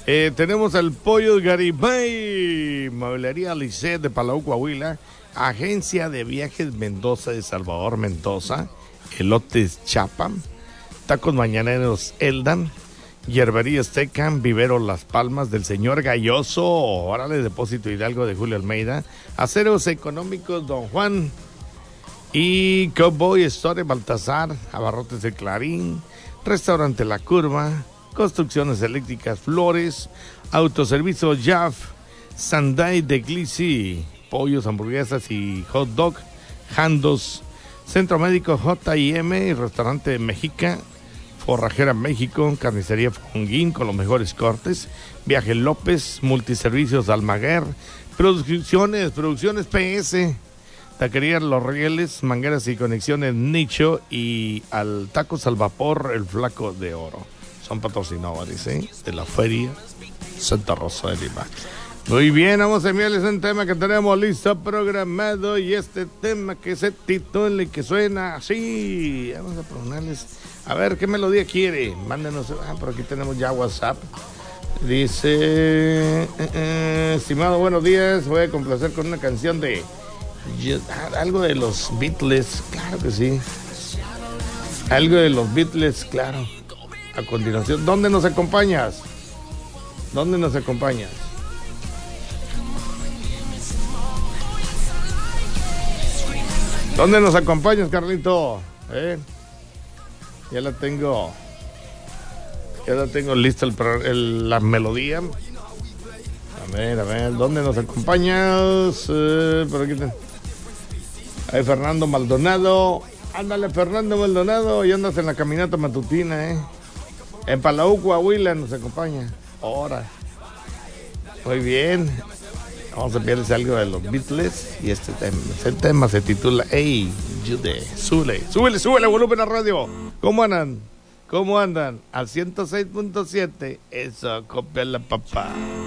Tenemos al Pollo Garibay, Mueblería Lisset de Palau, Coahuila, Agencia de Viajes Mendoza de Salvador Mendoza, Elotes Chapam, Tacos Mañaneros Eldan, Hierbería Azteca, Vivero Las Palmas del señor Galloso, órale, Depósito Hidalgo de Julio Almeida, Aceros Económicos Don Juan y Cowboy Store Baltasar, Abarrotes de Clarín, Restaurante La Curva, Construcciones Eléctricas Flores, Autoservicio JAF, Sandai de Glissy, pollos, hamburguesas y hot dog, Jandos, Centro Médico J&M, Restaurante Mexica, Forrajera México, Carnicería Fonguín con los mejores cortes, Viaje López, Multiservicios Almaguer, Producciones PS, Taquería Los Rieles, Mangueras y Conexiones Nicho y al Tacos al Vapor, El Flaco de Oro. Son patrocinadores de la Feria Santa Rosa de Lima. Muy bien, vamos a enviarles un tema que tenemos listo, programado, y este tema que se titula y que suena así. Vamos a ponerles, a ver qué melodía quiere. Mándenos, por aquí tenemos ya WhatsApp. Dice, estimado, buenos días, voy a complacer con una canción de algo de los Beatles, claro que sí. Algo de los Beatles, claro. A continuación, ¿dónde nos acompañas? ¿Dónde nos acompañas? ¿Dónde nos acompañas, Carlito? Ya la tengo lista la melodía. A ver, ¿dónde nos acompañas? Por aquí hay Fernando Maldonado. Ándale, Fernando Maldonado, y andas en la caminata matutina, En Palau, Coahuila nos acompaña. Ahora. Muy bien. Vamos a enviarles algo de los Beatles. Y este tema se titula Hey Jude. Súbele volumen a radio. ¿Cómo andan? Al 106.7. Eso, copia la papá.